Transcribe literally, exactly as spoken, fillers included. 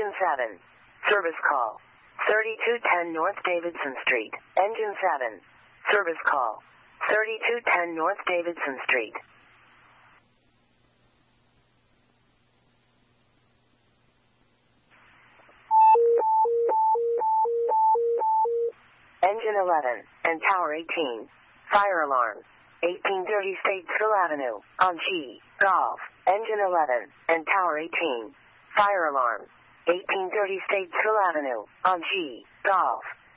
Engine seven. Service call. thirty-two ten North Davidson Street. Engine seven. Service call. thirty-two ten North Davidson Street. Engine eleven and Tower eighteen. Fire alarm. eighteen thirty Statesville Avenue, on G, Golf. Engine eleven and Tower eighteen. Fire alarm. eighteen thirty Statesville Avenue, on G, Golf.